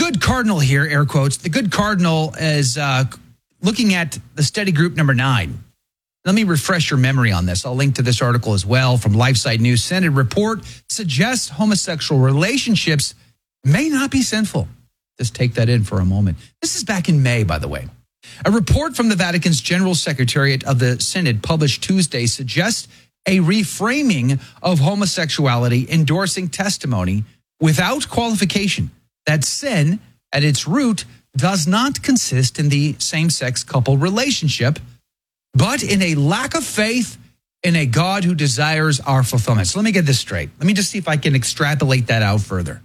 good cardinal here, air quotes, the good cardinal is looking at the study group number 9. Let me refresh your memory on this. I'll link to this article as well from LifeSite News. Senate report suggests homosexual relationships may not be sinful. Just take that in for a moment. This is back in May, by the way. A report from the Vatican's General Secretariat of the Synod published Tuesday suggests a reframing of homosexuality, endorsing testimony without qualification that sin at its root does not consist in the same-sex couple relationship, but in a lack of faith in a God who desires our fulfillment. So let me get this straight. Let me just see if I can extrapolate that out further.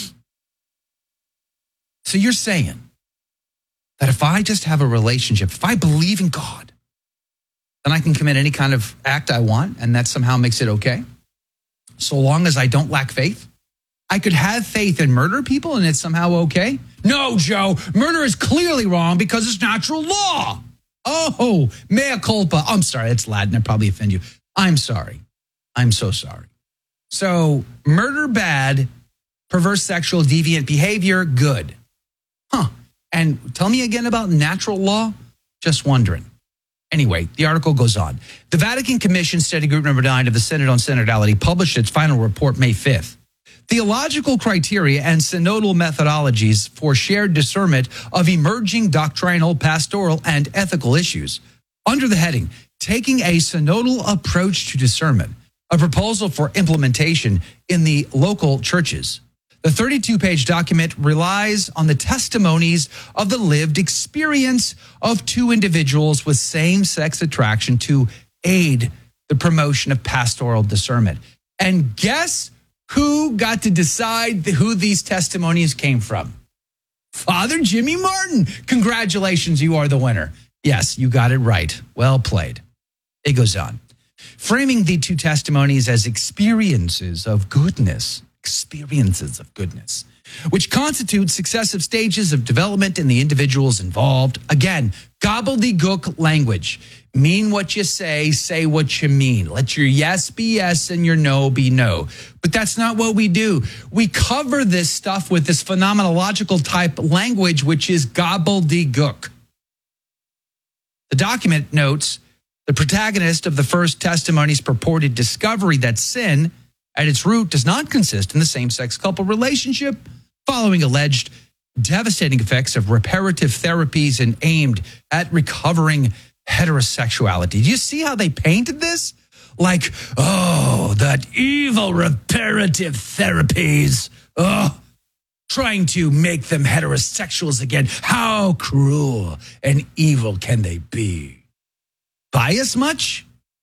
So you're saying that if I just have a relationship, if I believe in God, then I can commit any kind of act I want, and that somehow makes it okay? So long as I don't lack faith? I could have faith and murder people and it's somehow okay? No, Joe, murder is clearly wrong because it's natural law. Oh, mea culpa. I'm sorry, it's Latin. I probably offend you. I'm sorry. I'm so sorry. So murder bad, perverse sexual deviant behavior good. Huh. And tell me again about natural law? Just wondering. Anyway, the article goes on. The Vatican Commission Study Group number 9 of the Synod on Synodality published its final report May 5th. Theological criteria and synodal methodologies for shared discernment of emerging doctrinal, pastoral, and ethical issues. Under the heading, Taking a Synodal Approach to Discernment, a proposal for implementation in the local churches. The 32-page document relies on the testimonies of the lived experience of two individuals with same-sex attraction to aid the promotion of pastoral discernment. And guess who got to decide who these testimonies came from? Father Jimmy Martin. Congratulations, you are the winner. Yes, you got it right. Well played. It goes on. Framing the two testimonies as experiences of goodness, which constitute successive stages of development in the individuals involved. Again, gobbledygook language. Mean what you say what you mean. Let your yes be yes and your no be no. But that's not what we do. We cover this stuff with this phenomenological type language, which is gobbledygook. The document notes the protagonist of the first testimony's purported discovery that sin at its root does not consist in the same-sex couple relationship, following alleged devastating effects of reparative therapies and aimed at recovering heterosexuality. Do you see how they painted this? Like, oh, that evil reparative therapies. Oh, trying to make them heterosexuals again. How cruel and evil can they be? Bias much?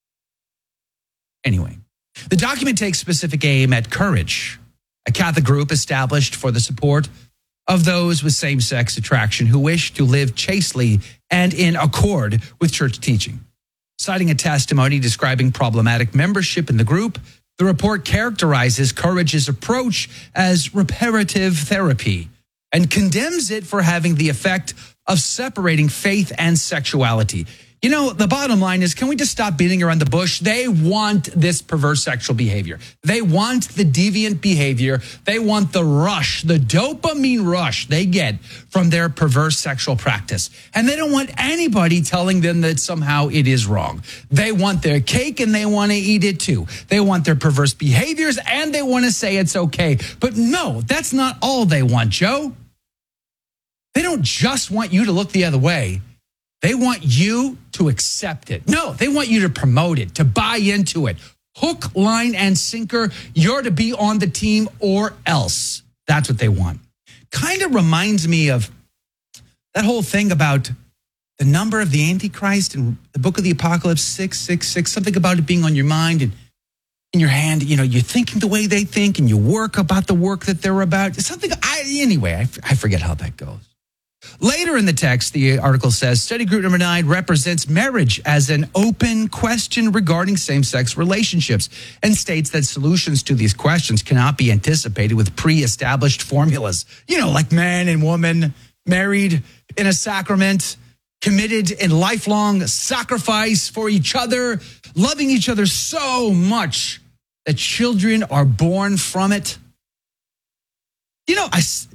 Anyway. The document takes specific aim at Courage, a Catholic group established for the support of those with same-sex attraction who wish to live chastely and in accord with church teaching. Citing a testimony describing problematic membership in the group, the report characterizes Courage's approach as reparative therapy and condemns it for having the effect of separating faith and sexuality. You know, the bottom line is, can we just stop beating around the bush? They want this perverse sexual behavior. They want the deviant behavior. They want the rush, the dopamine rush they get from their perverse sexual practice. And they don't want anybody telling them that somehow it is wrong. They want their cake and they want to eat it too. They want their perverse behaviors and they want to say it's okay. But no, that's not all they want, Joe. They don't just want you to look the other way. They want you to accept it. No, they want you to promote it, to buy into it. Hook, line, and sinker, you're to be on the team or else. That's what they want. Kind of reminds me of that whole thing about the number of the Antichrist in the book of the Apocalypse, 666, something about it being on your mind and in your hand. You know, you're thinking the way they think and you work about the work that they're about. Something, I forget how that goes. Later in the text, the article says, study group number 9 represents marriage as an open question regarding same-sex relationships and states that solutions to these questions cannot be anticipated with pre-established formulas. You know, like man and woman, married in a sacrament, committed in lifelong sacrifice for each other, loving each other so much that children are born from it. You know, I said this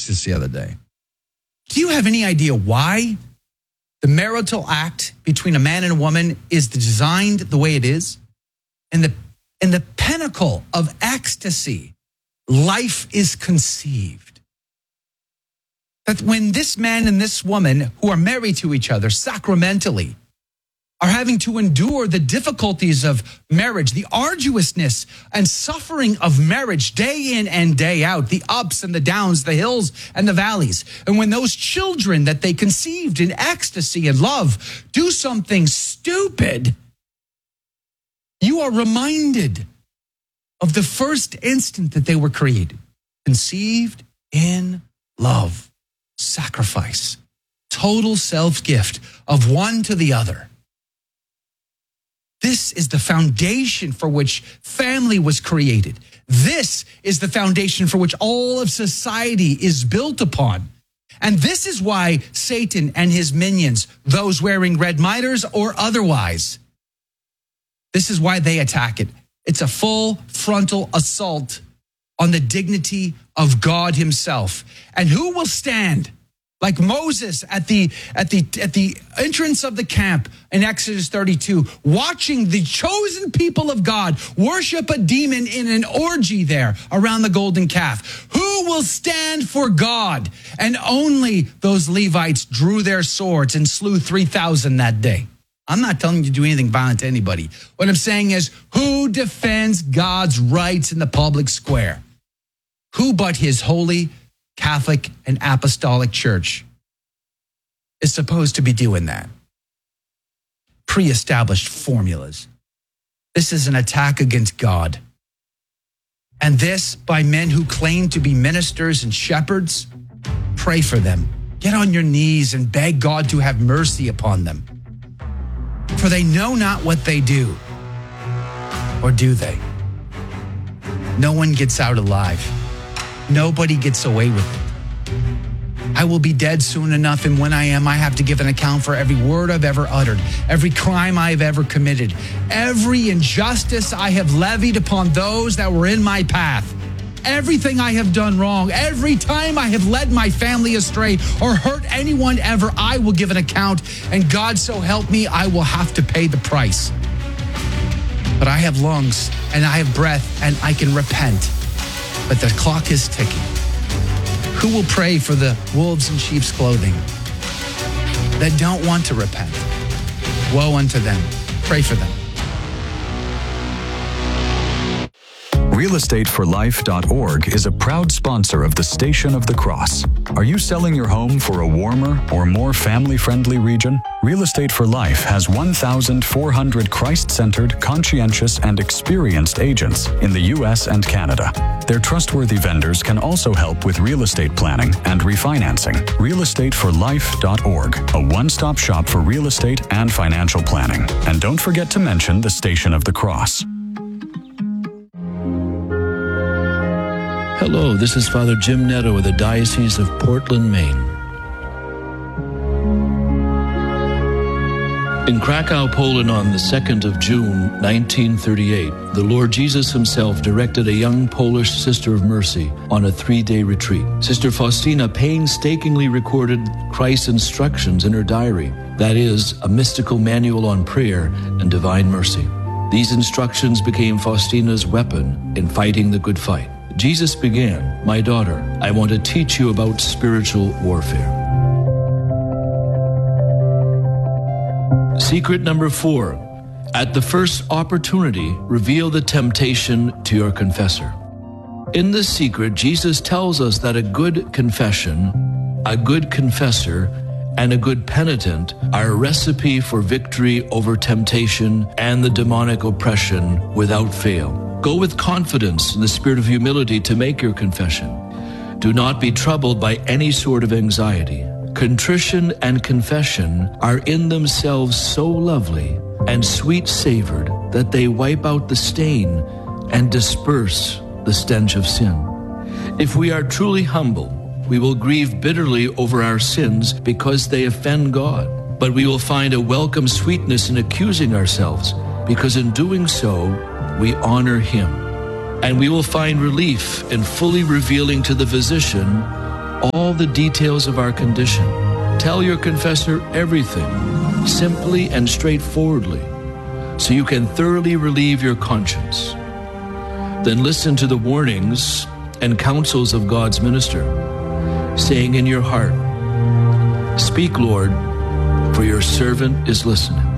this just the other day. Do you have any idea why the marital act between a man and a woman is designed the way it is? In the pinnacle of ecstasy, life is conceived. That when this man and this woman who are married to each other sacramentally are having to endure the difficulties of marriage, the arduousness and suffering of marriage day in and day out, the ups and the downs, the hills and the valleys. And when those children that they conceived in ecstasy and love do something stupid, you are reminded of the first instant that they were created, conceived in love, sacrifice, total self-gift of one to the other. This is the foundation for which family was created. This is the foundation for which all of society is built upon. And this is why Satan and his minions, those wearing red mitres or otherwise, this is why they attack it. It's a full frontal assault on the dignity of God himself. And who will stand like Moses at the entrance of the camp in Exodus 32, watching the chosen people of God worship a demon in an orgy there around the golden calf? Who will stand for God? And only those Levites drew their swords and slew 3,000 that day. I'm not telling you to do anything violent to anybody. What I'm saying is, who defends God's rights in the public square? Who but his holy Catholic and Apostolic Church is supposed to be doing that? Pre-established formulas. This is an attack against God. And this by men who claim to be ministers and shepherds. Pray for them. Get on your knees and beg God to have mercy upon them. For they know not what they do. Or do they? No one gets out alive. Nobody gets away with it. I will be dead soon enough, and when I am, I have to give an account for every word I've ever uttered, every crime I have ever committed, every injustice I have levied upon those that were in my path, everything I have done wrong, every time I have led my family astray or hurt anyone ever, I will give an account, and God so help me, I will have to pay the price. But I have lungs, and I have breath, and I can repent. But the clock is ticking. Who will pray for the wolves in sheep's clothing that don't want to repent? Woe unto them. Pray for them. realestateforlife.org is a proud sponsor of the Station of the Cross. Are you selling your home for a warmer or more family-friendly region? Real Estate for Life has 1,400 Christ-centered, conscientious, and experienced agents in the U.S. and Canada. Their trustworthy vendors can also help with real estate planning and refinancing. realestateforlife.org, a one-stop shop for real estate and financial planning. And don't forget to mention the Station of the Cross. Hello, this is Father Jim Netto of the Diocese of Portland, Maine. In Krakow, Poland on the 2nd of June, 1938, the Lord Jesus himself directed a young Polish Sister of Mercy on a 3-day retreat. Sister Faustina painstakingly recorded Christ's instructions in her diary, that is, a mystical manual on prayer and divine mercy. These instructions became Faustina's weapon in fighting the good fight. Jesus began, "My daughter, I want to teach you about spiritual warfare." Secret number 4, at the first opportunity, reveal the temptation to your confessor. In this secret, Jesus tells us that a good confession, a good confessor, and a good penitent are a recipe for victory over temptation and the demonic oppression without fail. Go with confidence in the spirit of humility to make your confession. Do not be troubled by any sort of anxiety. Contrition and confession are in themselves so lovely and sweet-savored that they wipe out the stain and disperse the stench of sin. If we are truly humble, we will grieve bitterly over our sins because they offend God. But we will find a welcome sweetness in accusing ourselves, because in doing so, we honor Him. And we will find relief in fully revealing to the physician all the details of our condition. Tell your confessor everything, simply and straightforwardly, so you can thoroughly relieve your conscience. Then listen to the warnings and counsels of God's minister, saying in your heart, "Speak, Lord, for your servant is listening."